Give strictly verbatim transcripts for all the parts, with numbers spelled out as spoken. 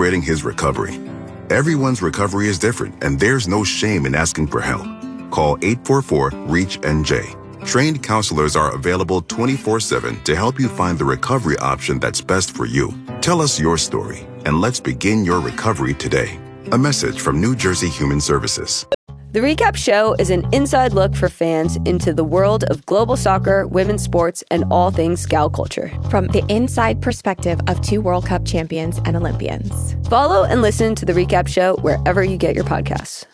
celebrating his recovery. Everyone's recovery is different, and there's no shame in asking for help. Call eight four four, REACH N J. Trained counselors are available twenty-four seven to help you find the recovery option that's best for you. Tell us your story, and let's begin your recovery today. A message from New Jersey Human Services. The Recap Show is an inside look for fans into the world of global soccer, women's sports, and all things Scout culture. From the inside perspective of two World Cup champions and Olympians. Follow and listen to The Recap Show wherever you get your podcasts.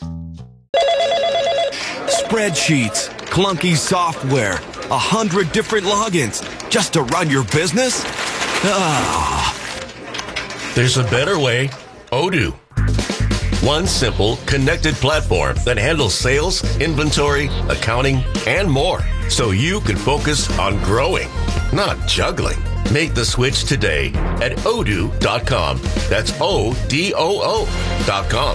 Spreadsheets, clunky software, a hundred different logins just to run your business? Ah. There's a better way. Odoo. One simple, connected platform that handles sales, inventory, accounting, and more. So you can focus on growing, not juggling. Make the switch today at odoo dot com. That's O D O O dot com.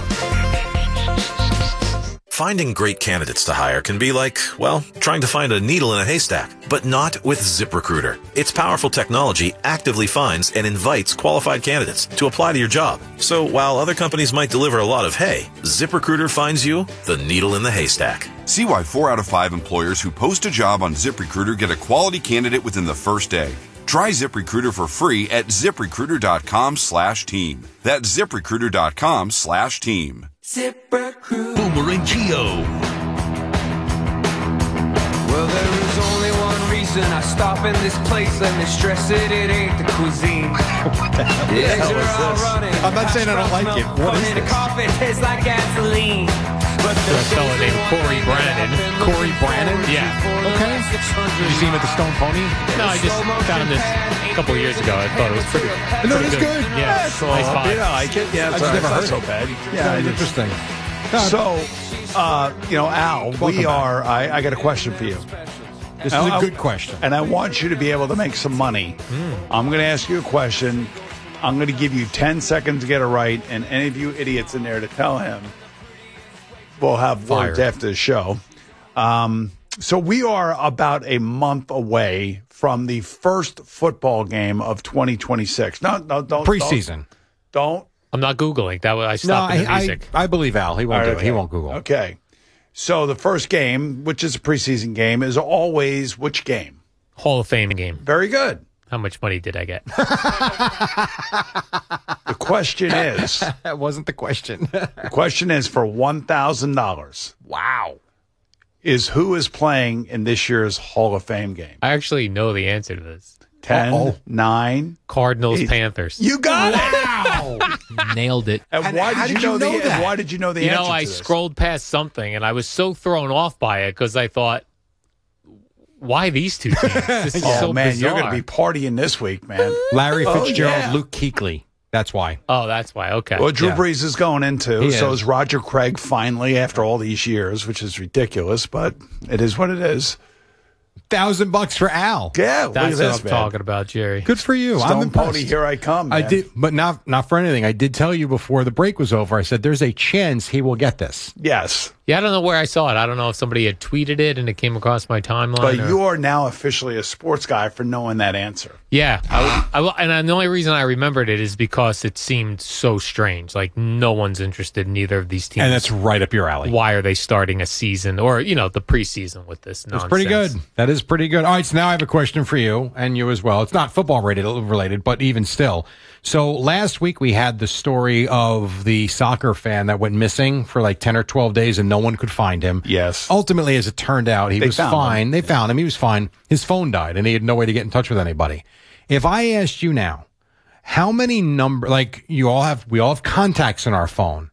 Finding great candidates to hire can be like, well, trying to find a needle in a haystack, but not with ZipRecruiter. Its powerful technology actively finds and invites qualified candidates to apply to your job. So while other companies might deliver a lot of hay, ZipRecruiter finds you the needle in the haystack. See why four out of five employers who post a job on ZipRecruiter get a quality candidate within the first day. Try ZipRecruiter for free at ZipRecruiter.com slash team. That's ZipRecruiter.com slash team. ZipRecruiter. Boomer and Geo. Well, there is only one reason I stop in this place. Let me stress it, it ain't the cuisine. What the hell is this? I'm not saying I don't like it. What is this? The coffee tastes like gasoline. But a fellow named Corey Brannon. Corey Brannon? Yeah. Okay. Did you see him at the Stone Pony? No, I just found him this a couple of years ago. I thought it was pretty, pretty no, it's good. good. Yeah, it's nice vibe. Yeah, I like it. Yeah, it's, I've never heard heard so it. bad. Yeah, it's interesting. So, uh, you know, Al, Welcome we back. are. I, I got a question for you. This And is a I- good question. And I want you to be able to make some money. Mm. I'm going to ask you a question. I'm going to give you ten seconds to get it right, and any of you idiots in there to tell him, we'll have words Fired. after the show. Um, so we are about a month away from the first football game of twenty twenty-six. No, no, don't. Preseason. Don't. don't. I'm not Googling. That was I No, stopped in the I, music. I, I believe Al. He won't All right, do it. okay. He won't Google. Okay. So the first game, which is a preseason game, is always which game? Hall of Fame game. Very good. How much money did I get? The question is, That wasn't the question. the question is for one thousand dollars. Wow. Is who is playing in this year's Hall of Fame game? I actually know the answer to this. ten, Uh-oh. nine. Cardinals, Eight. Panthers. You got Wow. Nailed it. it. And And why how did you did you know, know the that? Why did you know the You answer know, to I this? scrolled past something, and I was so thrown off by it because I thought, why these two teams? This is Oh so man, bizarre. you're going to be partying this week, man. Larry Oh, Fitzgerald, yeah. Luke Kuechly. That's why. Oh, that's why. Okay. Well, Drew Yeah. Brees is going into, He so is. is Roger Craig finally after all these years, which is ridiculous, but it is what it is. Thousand bucks for Al. Yeah, look that's at what this, I'm man. talking about, Jerry. Good for you. I'm Stone impressed. Pony, here I come. I man. did, but not not for anything. I did tell you before the break was over. I said there's a chance he will get this. Yes. Yeah, I don't know where I saw it. I don't know if somebody had tweeted it and it came across my timeline. But or- you are now officially a sports guy for knowing that answer. Yeah, I, I, and the only reason I remembered it is because it seemed so strange. Like no one's interested in either of these teams. And that's right up your alley. Why are they starting a season or you know the preseason with this nonsense? It's pretty good. That is pretty good. All right, so now I have a question for you and you as well. It's not football related, related, but even still. So last week we had the story of the soccer fan that went missing for like ten or twelve days and no one could find him. Yes. Ultimately, as it turned out, he They was found fine. him. They found him. He was fine. His phone died and he had no way to get in touch with anybody. If I asked you now, how many number, like you all have, we all have contacts in our phone.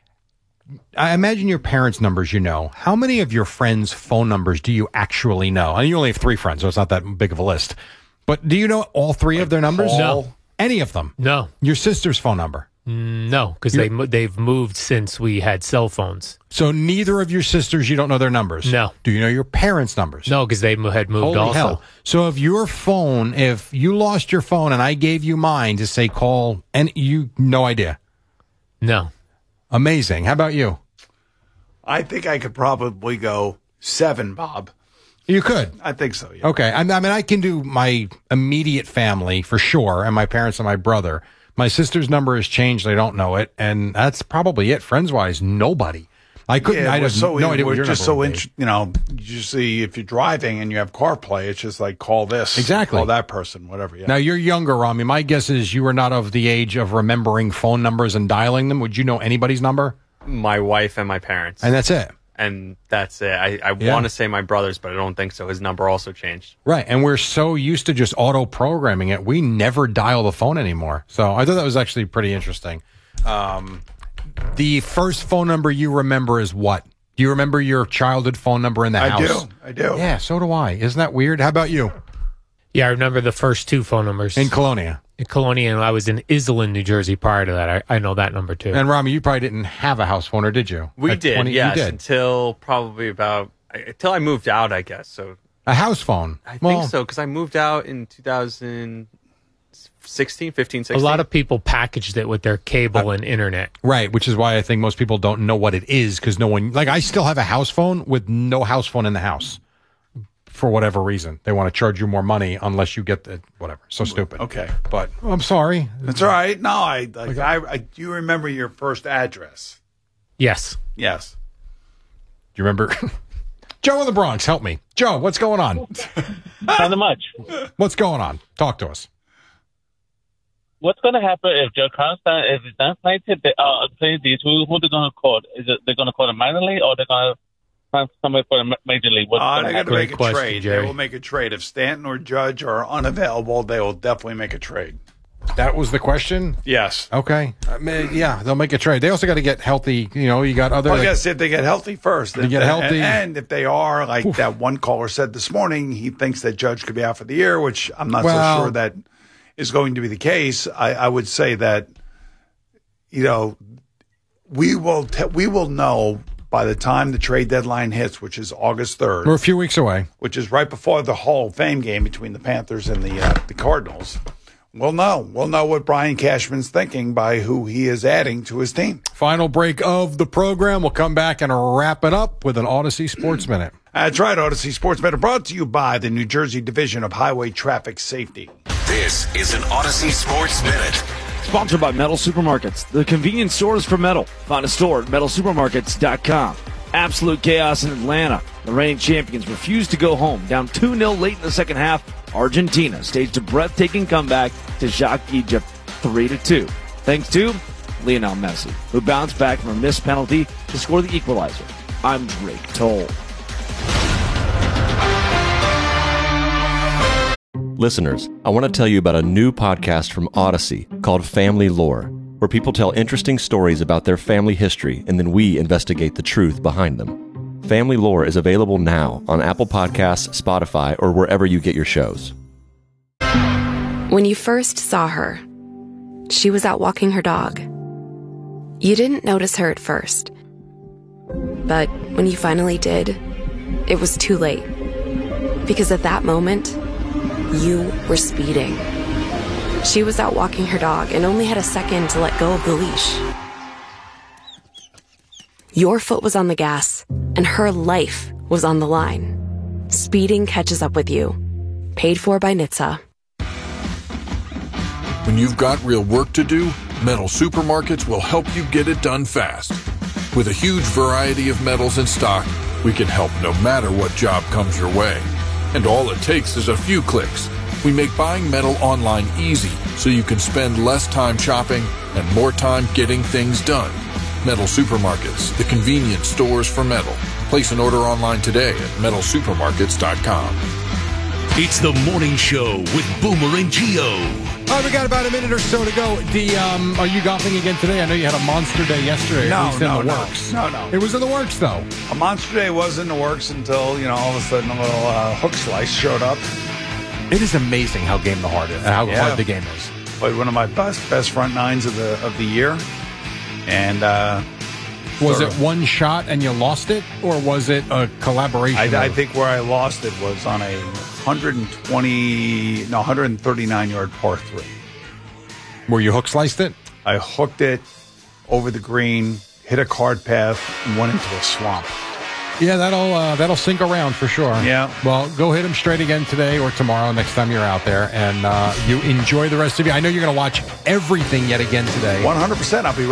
I imagine your parents' numbers, you know. How many of your friends' phone numbers do you actually know? And you only have three friends, so it's not that big of a list. But do you know all three of their numbers? No. Any of them? No. Your sister's phone number? No, because they mo- they've moved since we had cell phones. So neither of your sisters, you don't know their numbers? No. Do you know your parents' numbers? No, because they mo- had moved Holy also. hell. So if your phone, if you lost your phone and I gave you mine to say call, and you, no idea. No. Amazing. How about you? I think I could probably go seven, Bob. You could. I think so, yeah. Okay. I, I mean, I can do my immediate family for sure, and my parents and my brother. My sister's number has changed. I don't know it. And that's probably it. Friends-wise, nobody. I couldn't. Yeah, I we're have so, no idea what we're your just number so would be. int- you know. You see, if you're driving and you have CarPlay, it's just like call this, Exactly. call that person, whatever. Yeah. Now, you're younger, Rami. My guess is you were not of the age of remembering phone numbers and dialing them. Would you know anybody's number? My wife and my parents. And that's it. And that's it. I, I Yeah. want to say my brother's, but I don't think so. His number also changed. Right. And we're so used to just auto programming it, we never dial the phone anymore. So I thought that was actually pretty interesting. Um, the first phone number you remember is what? Do you remember your childhood phone number in the I house? do. I do. Yeah, so do I. Isn't that weird? How about you? Yeah, I remember the first two phone numbers. In Colonia. In Colonia, and I was in Iselin, New Jersey prior to that. I, I know that number too. And Rami, you probably didn't have a house phone, or did you? We At did, twenty yes, You did. until probably about, until I moved out, I guess. So A house phone. I Well, think so, because I moved out in two thousand sixteen, fifteen, A sixteen. lot of people packaged it with their cable and internet. Right, which is why I think most people don't know what it is because no one, like I still have a house phone with no house phone in the house for whatever reason. They want to charge you more money unless you get the, whatever. So stupid. Okay. But I'm sorry. That's all right. No, I, like, I, I do you remember your first address? Yes. Yes. Do you remember? Joe in the Bronx, help me. Joe, what's going on? Not much. What's going on? Talk to us. What's going to happen if Joe Constant is done playing today? Uh, play these, who who they going to call? Is it they're going to call a minor league or they're going to find somebody for a ma- major league? What's Uh, gonna they're going to happen? make a question, trade. Jerry. They will make a trade. If Stanton or Judge are unavailable, they will definitely make a trade. That was the question? Yes. Okay. I mean, yeah, they'll make a trade. They also got to get healthy. You know, you got other. Well, I like- guess if they get healthy first. They If get they- healthy. And, and if they are, like that one caller said this morning, he thinks that Judge could be out for the year, which I'm not Well- so sure that is going to be the case. I, I would say that, you know, we will te- we will know by the time the trade deadline hits, which is August third. We're a few weeks away. Which is right before the Hall of Fame game between the Panthers and the uh, the Cardinals. We'll know. We'll know what Brian Cashman's thinking by who he is adding to his team. Final break of the program. We'll come back and wrap it up with an Odyssey Sports Minute. That's right. Odyssey Sports Minute brought to you by the New Jersey Division of Highway Traffic Safety. This is an Odyssey Sports Minute. Sponsored by Metal Supermarkets, the convenience stores for metal. Find a store at metal supermarkets dot com. Absolute chaos in Atlanta. The reigning champions refused to go home. Down two nil late in the second half, Argentina staged a breathtaking comeback to shock Egypt three to two. Thanks to Lionel Messi, who bounced back from a missed penalty to score the equalizer. I'm Drake Toll. Listeners, I want to tell you about a new podcast from Odyssey called Family Lore, where people tell interesting stories about their family history and then we investigate the truth behind them. Family Lore is available now on Apple Podcasts, Spotify, or wherever you get your shows. When you first saw her, she was out walking her dog. You didn't notice her at first. But when you finally did, it was too late. Because at that moment, you were speeding. She was out walking her dog and only had a second to let go of the leash. Your foot was on the gas, and her life was on the line. Speeding catches up with you. Paid for by N H T S A. When you've got real work to do, Metal Supermarkets will help you get it done fast. With a huge variety of metals in stock, we can help no matter what job comes your way. And all it takes is a few clicks. We make buying metal online easy so you can spend less time shopping and more time getting things done. Metal Supermarkets, the convenience stores for metal. Place an order online today at metal supermarkets dot com. It's the morning show with Boomer and Geo. All right, we got about a minute or so to go. The um, are you golfing again today? I know you had a monster day yesterday. No, at least no, in the no, works. no, no. It was in the works, though. A monster day was in the works until, you know, all of a sudden a little uh, hook slice showed up. It is amazing how game the hard is, how Yeah. hard the game is. Played one of my best best front nines of the of the year, and uh, Was sort it of- one shot and you lost it, or was it a collaboration? I, I of- think where I lost it was on a one hundred twenty, no, one thirty-nine yard par three. Where you hook sliced it? I hooked it over the green, hit a cart path, and went into a swamp. Yeah, that'll uh, that'll sink around for sure. Yeah. Well, go hit them straight again today or tomorrow next time you're out there. And uh, you enjoy the rest of you. I know you're going to watch everything yet again today. one hundred percent. I'll be